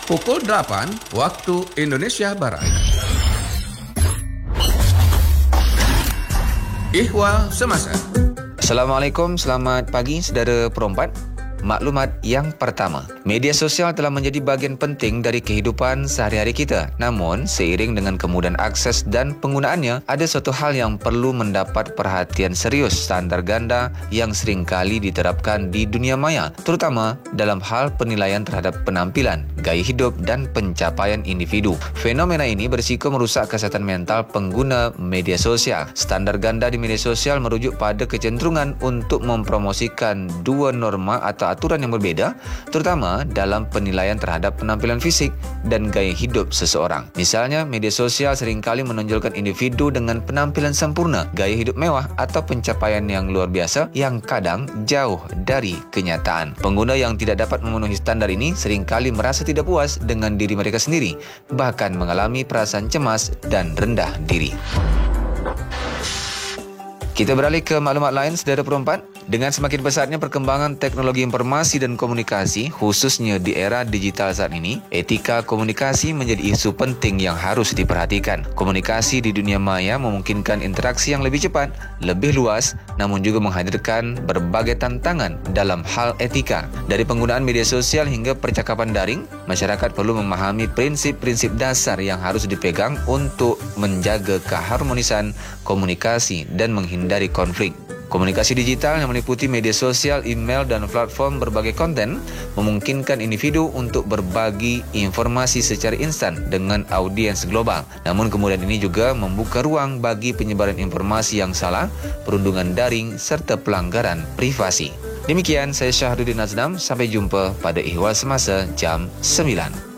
Pukul 8 waktu Indonesia Barat. Ihwal Semasa. Assalamualaikum, selamat pagi saudara perompak. Maklumat yang pertama, media sosial telah menjadi bahagian penting dari kehidupan sehari-hari kita. Namun, seiring dengan kemudahan akses dan penggunaannya, ada suatu hal yang perlu mendapat perhatian serius, standar ganda yang seringkali diterapkan di dunia maya, terutama dalam hal penilaian terhadap penampilan, gaya hidup dan pencapaian individu. Fenomena ini berisiko merusak kesehatan mental pengguna media sosial. Standar ganda di media sosial merujuk pada kecenderungan untuk mempromosikan dua norma atau aturan yang berbeda, terutama dalam penilaian terhadap penampilan fisik dan gaya hidup seseorang. Misalnya, media sosial seringkali menonjolkan individu dengan penampilan sempurna, gaya hidup mewah atau pencapaian yang luar biasa yang kadang jauh dari kenyataan. Pengguna yang tidak dapat memenuhi standar ini seringkali merasa tidak puas dengan diri mereka sendiri, bahkan mengalami perasaan cemas dan rendah diri. Kita beralih ke maklumat lain, saudara perompak. Dengan semakin besarnya perkembangan teknologi informasi dan komunikasi, khususnya di era digital saat ini, etika komunikasi menjadi isu penting yang harus diperhatikan. Komunikasi di dunia maya memungkinkan interaksi yang lebih cepat, lebih luas, namun juga menghadirkan berbagai tantangan dalam hal etika. Dari penggunaan media sosial hingga percakapan daring, masyarakat perlu memahami prinsip-prinsip dasar yang harus dipegang untuk menjaga keharmonisan komunikasi dan menghindari konflik. Komunikasi digital yang meliputi media sosial, email, dan platform berbagai konten memungkinkan individu untuk berbagi informasi secara instan dengan audiens global. Namun kemudian ini juga membuka ruang bagi penyebaran informasi yang salah, perundungan daring, serta pelanggaran privasi. Demikian, saya Syahrudin Aznam. Sampai jumpa pada Ihwal Semasa jam 9.